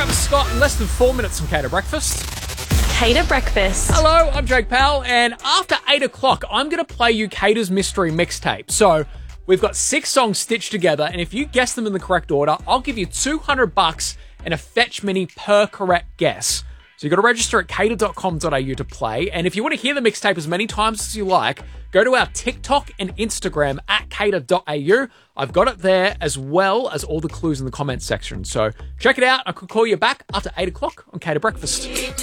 Travis Scott in less than 4 minutes on Cater Breakfast. Cater Breakfast. Hello, I'm Jake Powell, and after 8 o'clock, I'm going to play you Cater's mystery mixtape. So, we've got 6 songs stitched together, and if you guess them in the correct order, I'll give you $200 and a Fetch Mini per correct guess. So you've got to register at cater.com.au to play, and if you want to hear the mixtape as many times as you like, go to our TikTok and Instagram at cater.au. I've got it there, as well as all the clues in the comments section. So check it out. I could call you back after 8 o'clock on Cater Breakfast.